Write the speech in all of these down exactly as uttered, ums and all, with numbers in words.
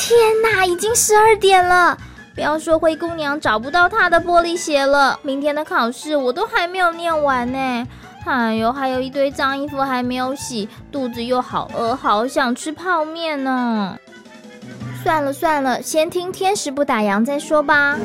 天哪，已经十二点了，不要说灰姑娘找不到她的玻璃鞋了，明天的考试我都还没有念完呢。哎呦，还有一堆脏衣服还没有洗，肚子又好饿，好想吃泡面呢。算了算了，先听天使不打烊再说吧。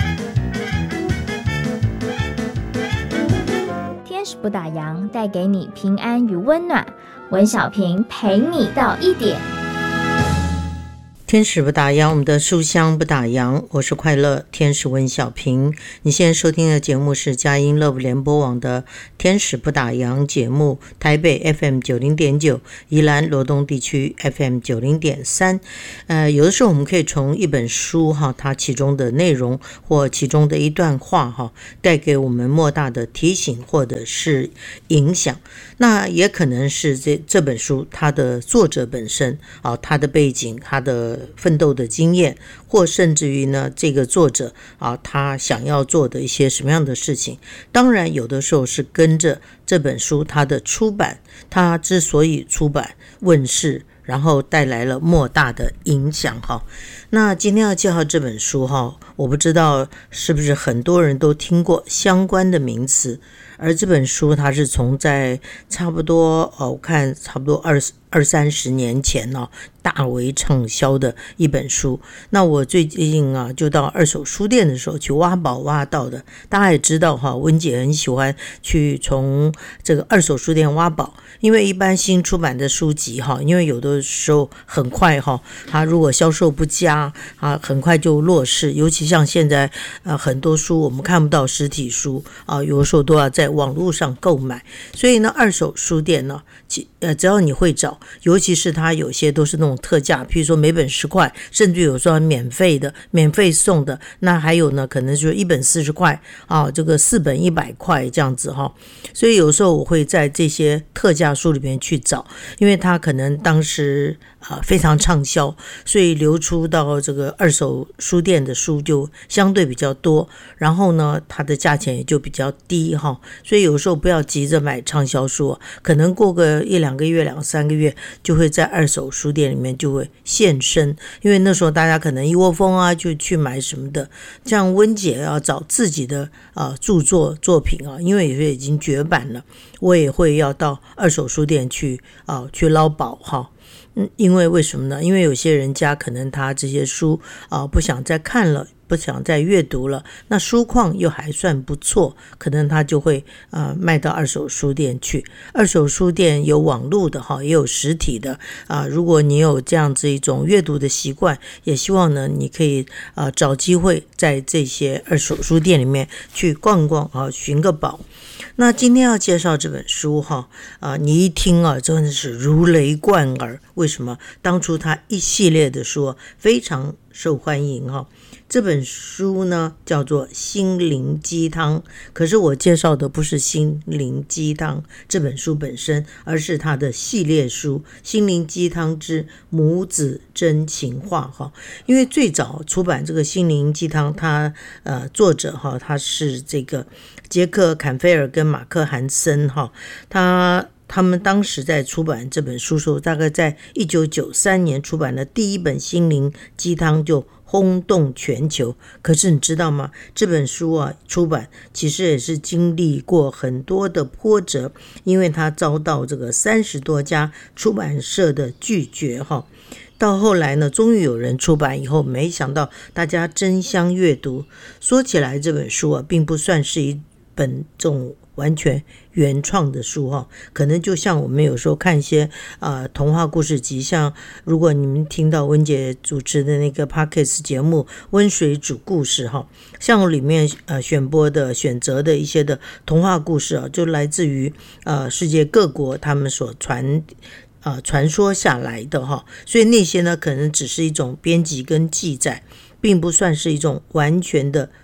天使不打烊，带给你平安与温暖。温小平陪你到一点。 天使不打烊，我们的书香不打烊，我是快乐天使温小平。你现在收听的节目是佳音乐福联播网的天使不打烊节目，台北 F M 九十点九， 宜兰罗东地区 F M 九十点三。呃，有的时候我们可以从一本书哈，它其中的内容或其中的一段话哈，带给我们莫大的提醒或者是影响。那也可能是这这本书它的作者本身啊，他的背景，他的奋斗的经验，或甚至于呢，这个作者啊，他想要做的一些什么样的事情。当然，有的时候是跟着这本书它的出版，它之所以出版问世，然后带来了莫大的影响哈。那今天要介绍这本书哈，我不知道是不是很多人都听过相关的名词，而这本书它是从在差不多哦，我看差不多二二三十年前哦，大为畅销的一本书。那我最近啊，就到二手书店的时候去挖宝挖到的。大家也知道哈，温姐很喜欢去从这个二手书店挖宝，因为一般新出版的书籍哈，因为有的时候很快哈，它如果销售不佳啊，很快就落市。尤其像现在呃很多书我们看不到实体书啊，有的时候都要在网络上购买。所以呢，二手书店呢，呃只要你会找，尤其是它有些都是那种特价，譬如说每本十块，甚至有时候免费的、免费送的。那还有呢，可能就是一本四十块啊，这个四本一百块这样子哈。所以有时候我会在这些特价书里面去找，因为它可能当时啊、呃、非常畅销，所以流出到这个二手书店的书就相对比较多，然后呢，它的价钱也就比较低哈。所以有时候不要急着买畅销书，可能过个一两个月、两三个月，就会在二手书店里面就会现身，因为那时候大家可能一窝蜂啊，就去买什么的。像温姐要找自己的啊、呃、著作作品啊，因为有些已经绝版了，我也会要到二手书店去啊、呃、去捞宝哈。嗯，因为为什么呢？因为有些人家可能他这些书啊、呃、不想再看了，不想再阅读了，那书况又还算不错，可能他就会呃卖到二手书店去。二手书店有网络的哈，也有实体的啊、呃。如果你有这样子一种阅读的习惯，也希望呢你可以啊、呃、找机会在这些二手书店里面去逛逛啊，寻个宝。那今天要介绍这本书哈啊、呃，你一听啊真的是如雷贯耳。为什么？当初他一系列的书非常受欢迎哈。这本书呢叫做心灵鸡汤，可是我介绍的不是心灵鸡汤这本书本身，而是它的系列书心灵鸡汤之母子真情话哈。因为最早出版这个心灵鸡汤，它呃作者哈他是这个杰克坎菲尔跟马克韩森哈，他他们当时在出版这本书时候，大概在一九九三年出版了第一本心灵鸡汤，就轰动全球。可是你知道吗？这本书啊出版其实也是经历过很多的波折，因为它遭到这个三十多家出版社的拒绝哈。到后来呢，终于有人出版以后，没想到大家争相阅读。说起来，这本书啊，并不算是一本这种完全原创的书哈，可能就像我们有时候看一些呃童话故事集，像如果你们听到温姐主持的那个 Podcast 节目《温水煮故事》哈，像里面呃选播的选择的一些的童话故事啊，就来自于呃世界各国他们所传呃传说下来的哈，所以那些呢可能只是一种编辑跟记载，并不算是一种完全的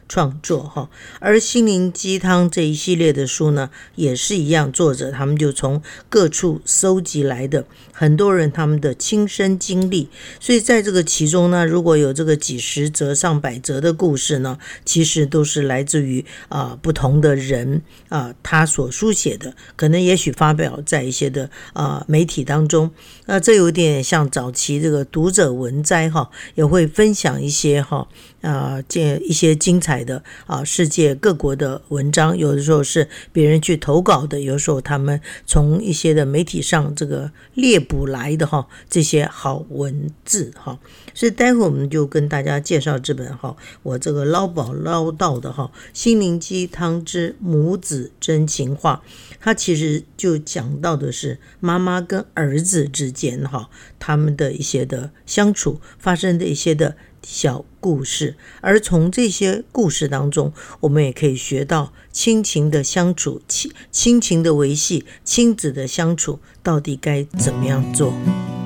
创作哈。而心灵鸡汤这一系列的书呢，也是一样，作者他们就从各处搜集来的很多人他们的亲身经历，所以在这个其中呢，如果有这个几十则上百则的故事呢，其实都是来自于啊、呃、不同的人啊、呃、他所书写的，可能也许发表在一些的啊、呃、媒体当中。那这有点像早期这个读者文摘哈，也会分享一些哈啊这一些精彩的啊世界各国的文章，有的时候是别人去投稿的，有的时候他们从一些的媒体上这个猎捕来的哈这些好文字哈。所以待会我们就跟大家介绍这本哈我这个捞宝捞到的哈心灵鸡汤之母子真情话，它其实就讲到的是妈妈跟儿子之间哈他们的一些的相处发生的一些的小故事，而从这些故事当中，我们也可以学到亲情的相处、亲情的维系、亲子的相处到底该怎么样做。